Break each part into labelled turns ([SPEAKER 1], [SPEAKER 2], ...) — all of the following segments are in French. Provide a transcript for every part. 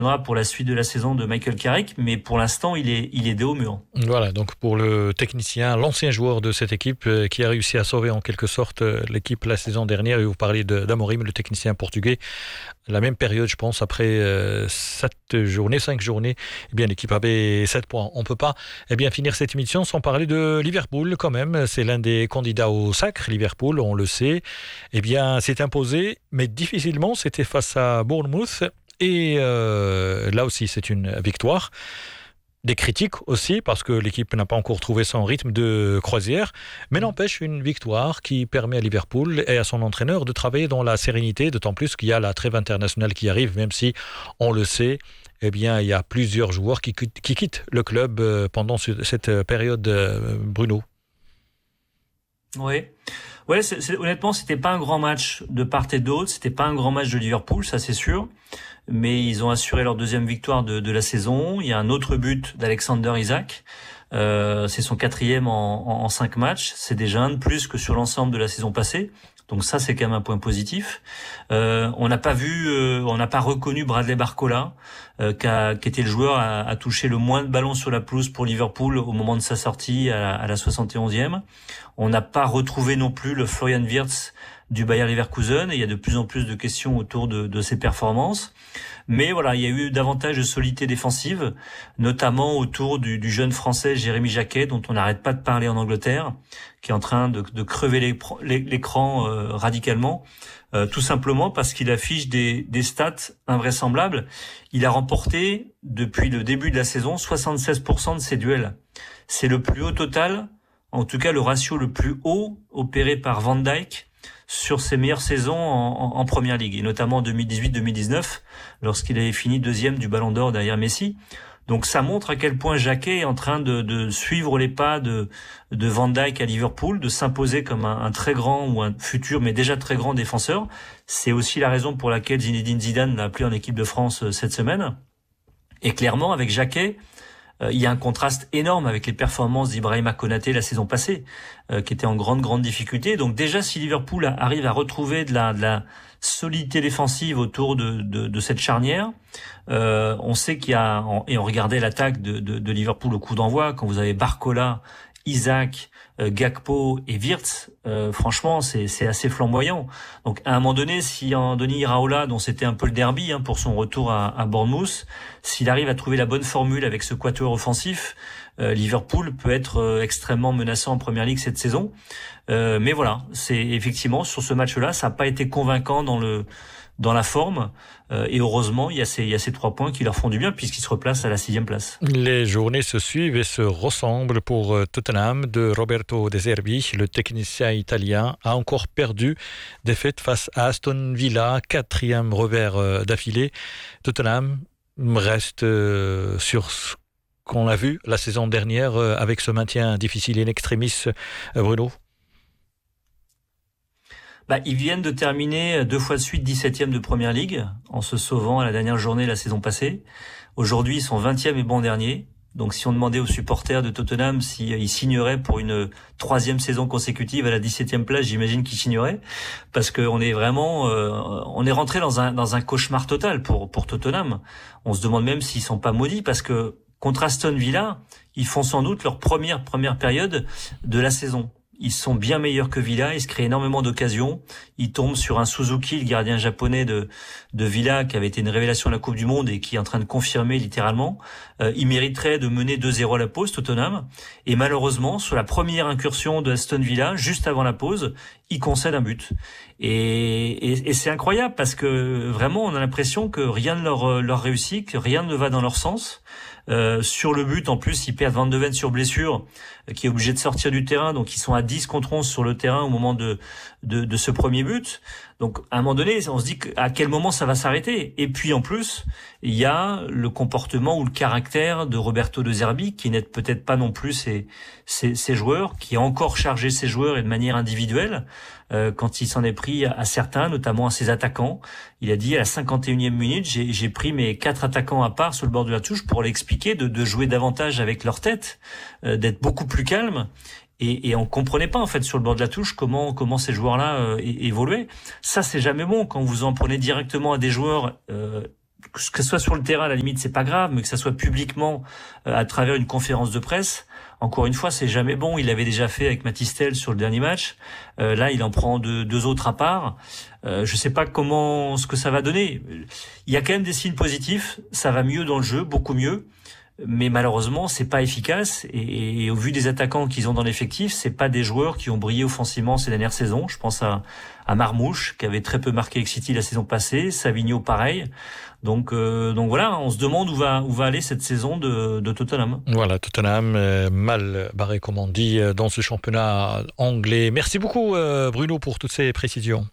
[SPEAKER 1] pour la suite de la saison de Michael Carrick, mais pour l'instant, il est dos au mur.
[SPEAKER 2] Voilà, donc pour le technicien, l'ancien joueur de cette équipe qui a réussi à sauver en quelque sorte l'équipe la saison dernière, et vous parlez d'Amorim, le technicien portugais, la même période, je pense, après 5 journées, eh bien l'équipe avait 7 points. On ne peut pas finir cette émission sans parler de Liverpool quand même. C'est l'un des candidats au sacre, Liverpool, on le sait. C'est imposé, mais difficilement, c'était face à Bournemouth. Et là aussi, c'est une victoire. Des critiques aussi, parce que l'équipe n'a pas encore trouvé son rythme de croisière. Mais n'empêche, une victoire qui permet à Liverpool et à son entraîneur de travailler dans la sérénité, d'autant plus qu'il y a la trêve internationale qui arrive, même si, on le sait, il y a plusieurs joueurs qui quittent le club pendant cette période, Bruno.
[SPEAKER 1] Oui. Ouais, honnêtement, c'était pas un grand match de part et d'autre. C'était pas un grand match de Liverpool, ça c'est sûr. Mais ils ont assuré leur deuxième victoire de la saison. Il y a un autre but d'Alexander Isak. C'est son 4e en 5 matchs. C'est déjà un de plus que sur l'ensemble de la saison passée. Donc ça, c'est quand même un point positif. On n'a pas reconnu Bradley Barcola, qui était le joueur à toucher le moins de ballons sur la pelouse pour Liverpool au moment de sa sortie à la 71e. On n'a pas retrouvé non plus le Florian Wirtz du Bayer Leverkusen, et il y a de plus en plus de questions autour de ses performances. Mais voilà, il y a eu davantage de solidité défensive, notamment autour du jeune français Jérémy Jacquet, dont on n'arrête pas de parler en Angleterre, qui est en train de crever l'écran radicalement, tout simplement parce qu'il affiche des stats invraisemblables. Il a remporté, depuis le début de la saison, 76% de ses duels. C'est le plus haut total, en tout cas le ratio le plus haut opéré par Van Dijk sur ses meilleures saisons en Première Ligue, et notamment en 2018-2019, lorsqu'il avait fini 2e du Ballon d'Or derrière Messi. Donc ça montre à quel point Jacquet est en train de suivre les pas de Van Dijk à Liverpool, de s'imposer comme un très grand, ou un futur mais déjà très grand défenseur. C'est aussi la raison pour laquelle Zinedine Zidane l'a appelé en équipe de France cette semaine. Et clairement, avec Jacquet, il y a un contraste énorme avec les performances d'Ibrahima Konaté la saison passée, qui était en grande difficulté. Donc déjà, si Liverpool arrive à retrouver de la solidité défensive autour de cette charnière, on sait qu'il y a, et on regardait l'attaque de Liverpool au coup d'envoi, quand vous avez Barcola, Isaac, Gakpo et Wirtz, franchement c'est assez flamboyant. Donc à un moment donné, si Andoni Iraola, dont c'était un peu le derby pour son retour à Bournemouth, s'il arrive à trouver la bonne formule avec ce quatuor offensif, Liverpool peut être extrêmement menaçant en Première Ligue cette saison. Mais voilà, c'est effectivement sur ce match-là, ça n'a pas été convaincant dans la forme, et heureusement il y a ces 3 points qui leur font du bien puisqu'ils se replacent à la 6e place.
[SPEAKER 2] Les journées se suivent et se ressemblent pour Tottenham de Roberto De Zerbi. Le technicien italien a encore perdu, défaite face à Aston Villa, 4e revers d'affilée. Tottenham reste sur ce qu'on a vu la saison dernière avec ce maintien difficile in extremis, Bruno.
[SPEAKER 1] Ils viennent de terminer 2 fois de suite 17e de Première Ligue, en se sauvant à la dernière journée la saison passée. Aujourd'hui, ils sont 20e et bon dernier. Donc si on demandait aux supporters de Tottenham s'ils signeraient pour une 3e saison consécutive à la 17e place, j'imagine qu'ils signeraient. Parce qu'on est vraiment, on est rentré dans un cauchemar total pour Tottenham. On se demande même s'ils sont pas maudits, parce que contre Aston Villa, ils font sans doute leur première période de la saison. Ils sont bien meilleurs que Villa, ils se créent énormément d'occasions. Ils tombent sur un Suzuki, le gardien japonais de Villa, qui avait été une révélation de la Coupe du Monde et qui est en train de confirmer littéralement. Il mériterait de mener 2-0 à la pause, Tottenham. Et malheureusement, sur la première incursion de Aston Villa, juste avant la pause, ils concèdent un but. Et c'est incroyable, parce que vraiment, on a l'impression que rien ne leur réussit, que rien ne va dans leur sens. Sur le but, en plus, ils perdent Van de Ven sur blessure, qui est obligé de sortir du terrain, donc ils sont à 10 contre 11 sur le terrain au moment de ce premier but. Donc à un moment donné, on se dit à quel moment ça va s'arrêter. Et puis en plus, il y a le comportement ou le caractère de Roberto De Zerbi, qui n'aide peut-être pas non plus ses joueurs, qui a encore chargé ses joueurs, et de manière individuelle, quand il s'en est pris à certains, notamment à ses attaquants. Il a dit à la 51e minute, j'ai pris mes 4 attaquants à part sur le bord de la touche pour l'expliquer de jouer davantage avec leur tête, d'être beaucoup plus calme. Et on comprenait pas en fait sur le bord de la touche comment ces joueurs-là évoluaient. Ça, c'est jamais bon quand vous en prenez directement à des joueurs ce soit sur le terrain, à la limite, c'est pas grave, mais que ça soit publiquement à travers une conférence de presse. Encore une fois, c'est jamais bon. Il l'avait déjà fait avec Matistel sur le dernier match. Là, il en prend deux autres à part. Je sais pas ce que ça va donner. Il y a quand même des signes positifs. Ça va mieux dans le jeu, beaucoup mieux. Mais malheureusement, c'est pas efficace. Et au vu des attaquants qu'ils ont dans l'effectif, c'est pas des joueurs qui ont brillé offensivement ces dernières saisons. Je pense à Marmouche, qui avait très peu marqué avec City la saison passée. Savigno, pareil. Donc voilà, on se demande où va aller cette saison de Tottenham.
[SPEAKER 2] Voilà, Tottenham mal barré, comme on dit, dans ce championnat anglais. Merci beaucoup, Bruno, pour toutes ces précisions.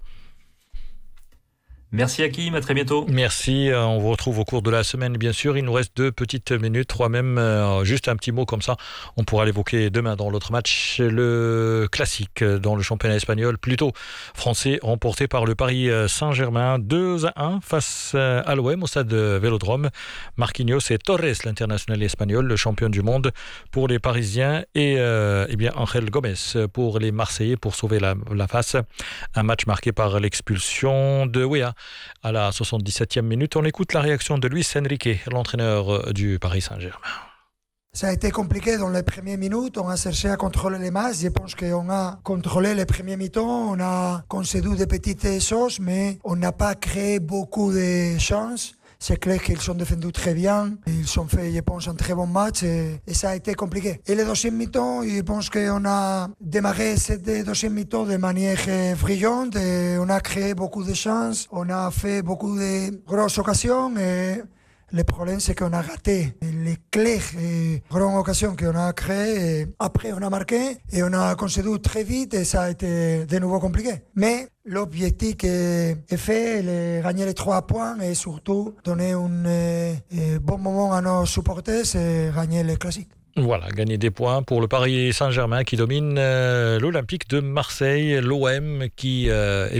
[SPEAKER 1] Merci Hakim, à très bientôt.
[SPEAKER 2] Merci, on vous retrouve au cours de la semaine, bien sûr. Il nous reste 2 petites minutes, 3 même. Juste un petit mot comme ça, on pourra l'évoquer demain dans l'autre match. Le classique dans le championnat espagnol, plutôt français, remporté par le Paris Saint-Germain 2-1 face à l'OM au stade Vélodrome. Marquinhos et Torres, l'international espagnol, le champion du monde pour les Parisiens, et bien Ángel Gómez pour les Marseillais pour sauver la face. Un match marqué par l'expulsion de Weah à la 77e minute. On écoute la réaction de Luis Enrique, l'entraîneur du Paris Saint-Germain.
[SPEAKER 3] Ça a été compliqué dans les premières minutes. On a cherché à contrôler les matchs. Je pense qu'on a contrôlé les premiers mi-temps. On a concédé des petites choses, mais on n'a pas créé beaucoup de chances. C'est clair qu'ils ont défendu très bien. Ils ont fait, je pense, un très bon match et ça a été compliqué. Et le deuxième mi-temps, je pense qu'on a démarré cette deuxième mi-temps de manière brillante. Et on a créé beaucoup de chances. On a fait beaucoup de grosses occasions. Et le problème, c'est qu'on a raté les claires et grandes occasions qu'on a créées. Après, on a marqué et on a concédé très vite et ça a été de nouveau compliqué. Mais l'objectif est fait, gagner les 3 points et surtout donner un bon moment à nos supporters et gagner les classiques.
[SPEAKER 2] Voilà, gagner des points pour le Paris Saint-Germain qui domine l'Olympique de Marseille, l'OM qui,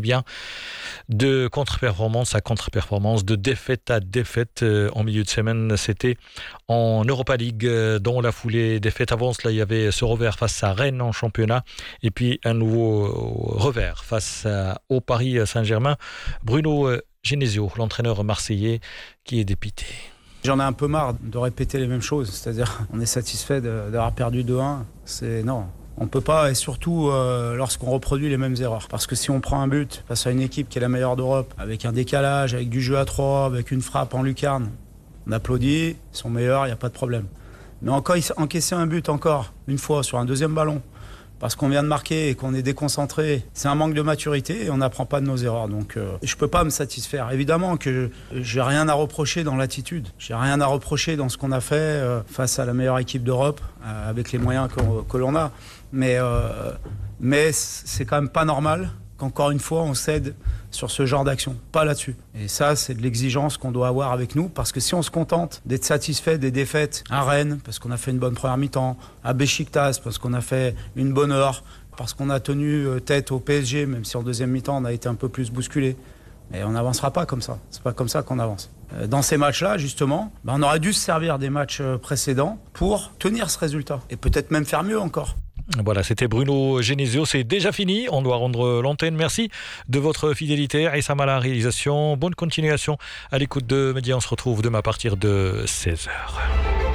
[SPEAKER 2] de contre-performance à contre-performance, de défaite à défaite en milieu de semaine. C'était en Europa League, dans la foulée défaite avant cela, il y avait ce revers face à Rennes en championnat et puis un nouveau revers face au Paris Saint-Germain. Bruno Genesio, l'entraîneur marseillais, qui est dépité.
[SPEAKER 4] J'en ai un peu marre de répéter les mêmes choses, c'est-à-dire on est satisfait d'avoir perdu 2-1, non. On ne peut pas, et surtout lorsqu'on reproduit les mêmes erreurs. Parce que si on prend un but face à une équipe qui est la meilleure d'Europe, avec un décalage, avec du jeu à 3, avec une frappe en lucarne, on applaudit, ils sont meilleurs, il n'y a pas de problème. Mais encore encaisser un but encore, une fois, sur un deuxième ballon, parce qu'on vient de marquer et qu'on est déconcentré, c'est un manque de maturité et on n'apprend pas de nos erreurs. Donc je peux pas me satisfaire. Évidemment que j'ai rien à reprocher dans l'attitude. J'ai rien à reprocher dans ce qu'on a fait face à la meilleure équipe d'Europe, avec les moyens que l'on a. Mais c'est quand même pas normal qu'encore une fois on cède sur ce genre d'action, pas là-dessus. Et ça, c'est de l'exigence qu'on doit avoir avec nous, parce que si on se contente d'être satisfait des défaites à Rennes, parce qu'on a fait une bonne première mi-temps, à Beşiktaş, parce qu'on a fait une bonne heure, parce qu'on a tenu tête au PSG, même si en deuxième mi-temps on a été un peu plus bousculé, mais on n'avancera pas comme ça. C'est pas comme ça qu'on avance. Dans ces matchs-là, justement, on aurait dû se servir des matchs précédents pour tenir ce résultat, et peut-être même faire mieux encore.
[SPEAKER 2] Voilà, c'était Bruno Genesio, c'est déjà fini, on doit rendre l'antenne. Merci de votre fidélité. Aïssam à la réalisation, bonne continuation à l'écoute de Média, on se retrouve demain à partir de 16h.